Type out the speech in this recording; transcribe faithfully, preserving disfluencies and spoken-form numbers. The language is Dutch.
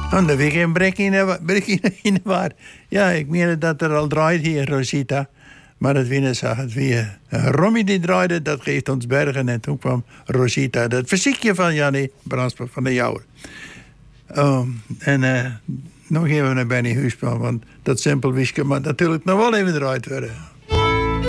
En de weekend brek in de war. Ja, ik meen dat er al draait hier, Rosita. Maar het winnen zag het weer. Romy die draaide, dat geeft ons bergen. En toen kwam Rosita, dat fysiekje van Jannie Bransma van de Jouwer. Um, en uh, nog even naar Benny Huisman, want dat simpel wisje mag natuurlijk nog wel even eruit worden.